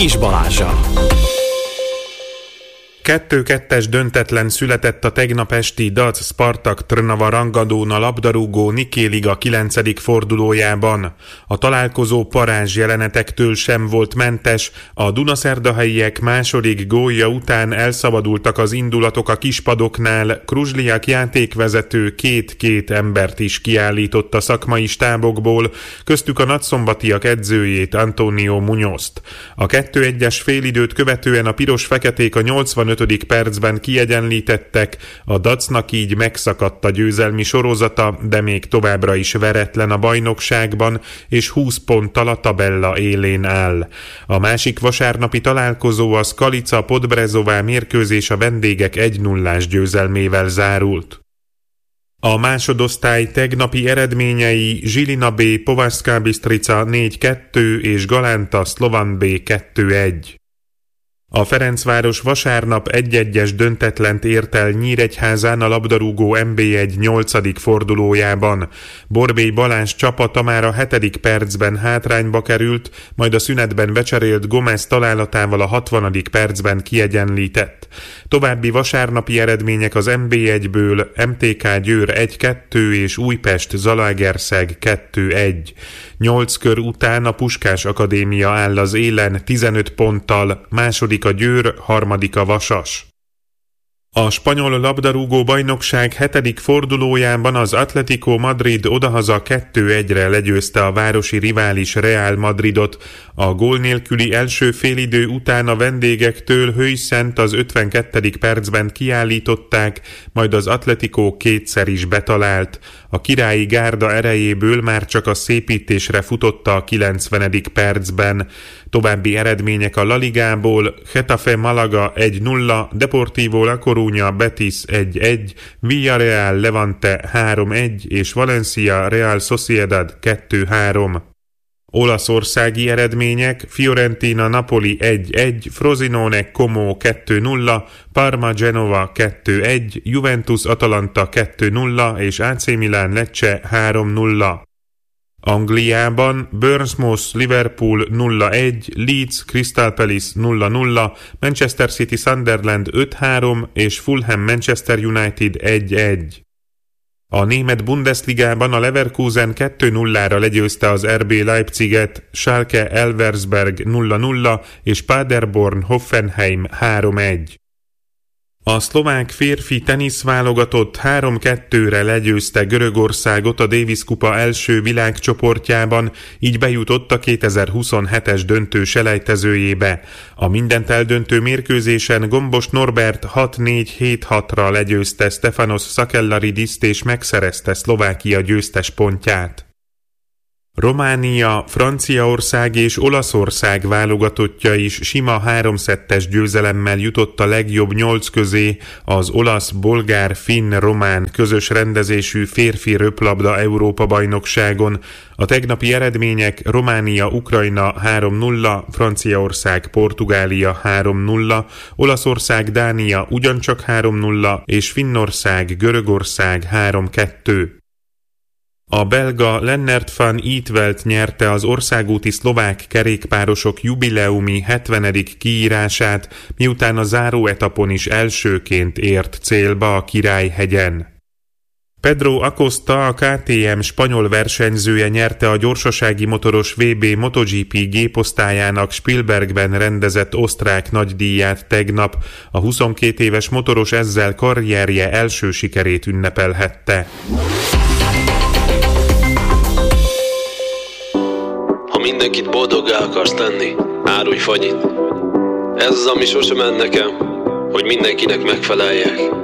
Kis Balázsa. 2-2-es döntetlen született a tegnap esti Dac Spartak Trnava rangadón a labdarúgó Niké Liga 9. fordulójában. A találkozó parázs jelenetektől sem volt mentes, a dunaszerdahelyiek második gólja után elszabadultak az indulatok a kispadoknál, Kruzsliak játékvezető 2 embert is kiállított a szakmai stábokból, köztük a nagyszombatiak edzőjét, Antonio Munyozt. A 2-1-es félidőt követően a piros-feketék a 85. percben kiegyenlítettek, a Dacnak így megszakadt a győzelmi sorozata, de még továbbra is veretlen a bajnokságban, és 20 ponttal a tabella élén áll. A másik vasárnapi találkozó a Skalica Podbrezová mérkőzés a vendégek 1-0-ás győzelmével zárult. A másodosztály tegnapi eredményei Žilina B. Považská Bystrica 4-2 és Galanta Slovan B. 2-1. A Ferencváros vasárnap 1-1-es döntetlent ért el Nyíregyházán a labdarúgó NB1 8. fordulójában. Borbély Balázs csapata már a 7. percben hátrányba került, majd a szünetben becserélt Gomez találatával a 60. percben kiegyenlített. További vasárnapi eredmények az NB1-ből MTK Győr 1-2 és Újpest Zalaegerszeg 2-1. 8 kör után a Puskás Akadémia áll az élen 15 ponttal, második a Győr, harmadik a Vasas. A spanyol labdarúgó bajnokság 7. fordulójában az Atlético Madrid odahaza 2-1-re legyőzte a városi rivális Real Madridot. A gól nélküli első félidő után a vendégektől Huijsent az 52. percben kiállították, majd az Atlético kétszer is betalált. A királyi gárda erejéből már csak a szépítésre futotta a 90. percben. További eredmények a La Ligából: Getafe Malaga 1-0, Deportivo La Coruña Betis 1-1, Villarreal Levante 3-1 és Valencia Real Sociedad 2-3. Olaszországi eredmények: Fiorentina Napoli 1-1, Frosinone Como 2-0, Parma Genova 2-1, Juventus Atalanta 2-0 és AC Milan Lecce 3-0. Angliában Bournemouth Liverpool 0-1, Leeds Crystal Palace 0-0, Manchester City Sunderland 5-3 és Fulham Manchester United 1-1. A német Bundesligában a Leverkusen 2-0-ra legyőzte az RB Leipziget, Schalke Elversberg 0-0 és Paderborn Hoffenheim 3-1. A szlovák férfi teniszválogatott 3-2-re legyőzte Görögországot a Davis kupa első világcsoportjában, így bejutott a 2027-es döntő selejtezőjébe. A mindent eldöntő mérkőzésen Gombos Norbert 6-4-7-6-ra legyőzte Stefanos Sakellaridist és megszerezte Szlovákia győztes pontját. Románia, Franciaország és Olaszország válogatottja is sima 3-2-es győzelemmel jutott a legjobb 8 közé az olasz, bolgár, finn, román közös rendezésű férfi röplabda Európa-bajnokságon. A tegnapi eredmények: Románia, Ukrajna 3-0, Franciaország, Portugália 3-0, Olaszország, Dánia ugyancsak 3-0 és Finnország, Görögország 3-2. A belga Lennert van Eetvelt nyerte az országúti szlovák kerékpárosok jubileumi 70. kiírását, miután a záróetapon is elsőként ért célba a Királyhegyen. Pedro Acosta, a KTM spanyol versenyzője nyerte a gyorsasági motoros VB MotoGP géposztályának Spielbergben rendezett osztrák nagydíját tegnap. A 22 éves motoros ezzel karrierje első sikerét ünnepelhette. Mindenkit boldoggá akarsz tenni, árulj fagyit. Ez az, ami sosem ment nekem, hogy mindenkinek megfeleljek.